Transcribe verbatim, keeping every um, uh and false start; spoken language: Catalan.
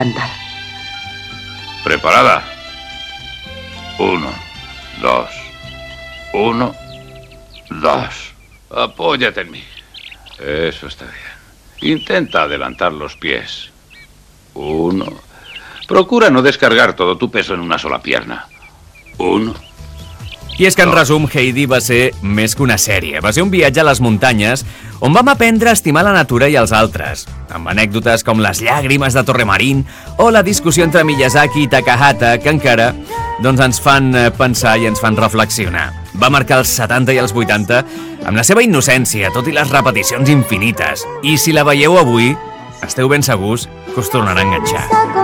cantar. ¿Preparada? Uno, dos. Uno, dos. Apóyate en mí. Eso está bien. Intenta adelantar los pies. Uno. Procura no descargar todo tu peso en una sola pierna. Uno. I és que, en resum, Heidi va ser més que una sèrie. Va ser un viatge a les muntanyes on vam aprendre a estimar la natura i els altres, amb anècdotes com les llàgrimes de Torremarín o la discussió entre Miyazaki i Takahata, que encara doncs, ens fan pensar i ens fan reflexionar. Va marcar els setanta i els vuitanta amb la seva innocència, tot i les repeticions infinites. I si la veieu avui, esteu ben segurs que us tornarà a enganxar.